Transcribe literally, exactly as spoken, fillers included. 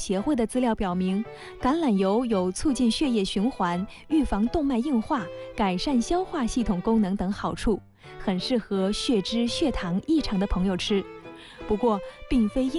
协会的资料表明，橄榄油有促进血液循环、预防动脉硬化、改善消化系统功能等好处，很适合血脂、血糖异常的朋友吃。不过，并非因